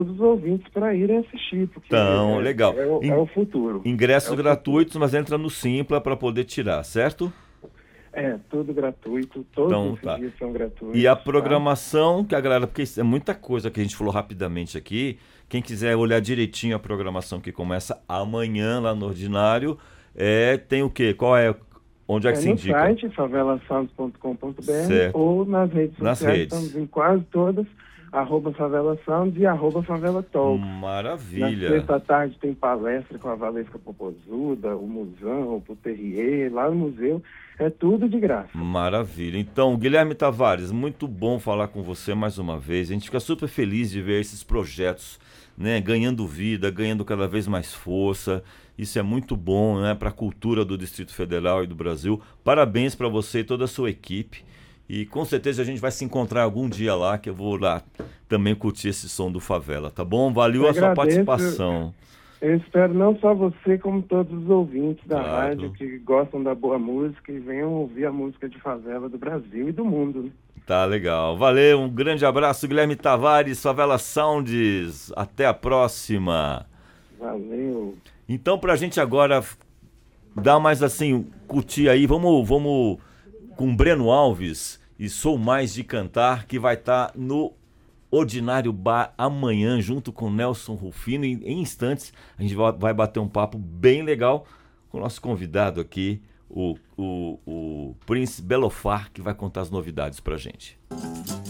os ouvintes para irem assistir, porque Então, legal. é o futuro. É Ingressos o futuro. gratuitos, mas entra no Simpla para poder tirar, certo? É, tudo gratuito, todos Então esses tá. dias são E a gratuitos, tá? programação que a galera, porque é muita coisa que a gente falou rapidamente aqui. Quem quiser olhar direitinho a programação que começa amanhã lá no Ordinário, tem o quê? Onde é que É se no indica? site favelasounds.com.br Certo. ou nas redes Nas sociais, estamos redes. em quase todas, @favelasounds e @favelatalks. Na Maravilha. sexta à tarde tem palestra com a Valesca Popozuda, o Musão, o Puterrier, lá no museu, é tudo de graça. Maravilha. Então, Guilherme Tavares, muito bom falar com você mais uma vez. A gente fica super feliz de ver esses projetos, né, ganhando vida, ganhando cada vez mais força. Isso é muito bom, né, para a cultura do Distrito Federal e do Brasil. Parabéns para você e toda a sua equipe. E com certeza a gente vai se encontrar algum dia lá, que eu vou lá também curtir esse som do Favela, tá bom? Valeu Eu a sua agradeço. participação. Eu espero não só você, como todos os ouvintes da rádio Claro. que gostam da boa música e venham ouvir a música de favela do Brasil e do mundo, né? Tá legal. Valeu, um grande abraço, Guilherme Tavares, Favela Sounds. Até a próxima. Valeu. Então, pra gente agora dar mais assim, curtir aí, vamos com Breno Alves e Sou Mais de Cantar, que vai estar no Ordinário Bar amanhã, junto com Nelson Rufino. Em instantes, a gente vai bater um papo bem legal com o nosso convidado aqui, o Prince Belofar, que vai contar as novidades pra gente.